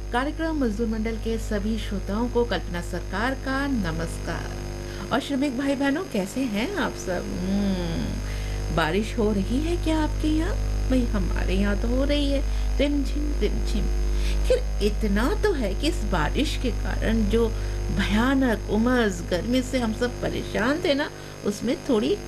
कार्यक्रम मजदूर मंडल के सभी श्रोताओं को कल्पना सरकार का नमस्कार। और श्रमिक भाई बहनों, कैसे हैं आप सब? बारिश हो रही है क्या आपके यहाँ? भाई हमारे यहाँ तो हो रही है, रिमझिम रिमझिम। खैर इतना तो है कि इस बारिश के कारण जो भयानक उमस गर्मी से हम सब परेशान थे ना, उसमें थोड़ी